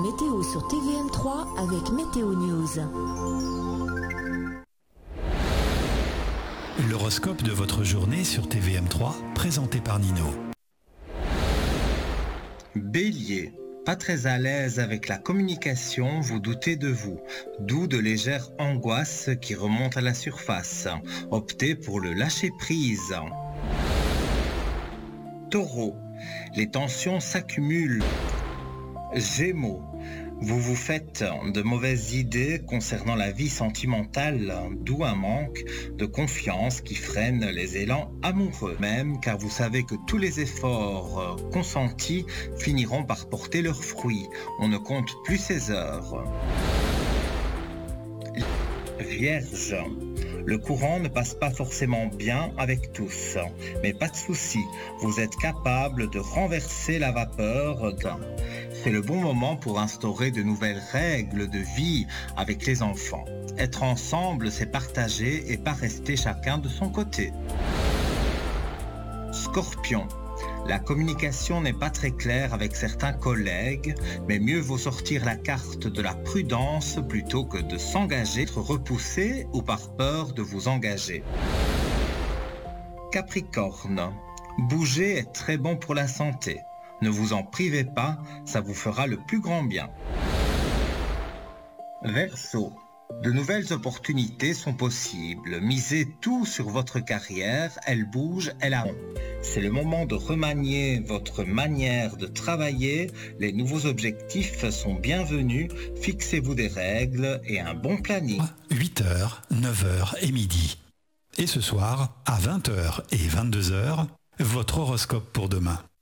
météo sur TVM3 avec Météo News. L'horoscope de votre journée sur TVM3, présenté par Nino. Bélier, pas très à l'aise avec la communication, vous doutez de vous, d'où de légères angoisses qui remontent à la surface. Optez pour le lâcher-prise. Taureau, les tensions s'accumulent. Gémeaux, vous vous faites de mauvaises idées concernant la vie sentimentale, d'où un manque de confiance qui freine les élans amoureux. Même car vous savez que tous les efforts consentis finiront par porter leurs fruits. On ne compte plus ses heures. Vierge, le courant ne passe pas forcément bien avec tous, mais pas de souci, vous êtes capable de renverser la vapeur. C'est le bon moment pour instaurer de nouvelles règles de vie avec les enfants. Être ensemble, c'est partager et pas rester chacun de son côté. Scorpion, la communication n'est pas très claire avec certains collègues, mais mieux vaut sortir la carte de la prudence plutôt que de s'engager, être repoussé ou par peur de vous engager. Capricorne, bouger est très bon pour la santé. Ne vous en privez pas, ça vous fera le plus grand bien. Verseau, de nouvelles opportunités sont possibles. Misez tout sur votre carrière, elle bouge, elle avance. C'est le moment de remanier votre manière de travailler. Les nouveaux objectifs sont bienvenus. Fixez-vous des règles et un bon planning. 8h, 9h et midi. Et ce soir, à 20h et 22h, votre horoscope pour demain.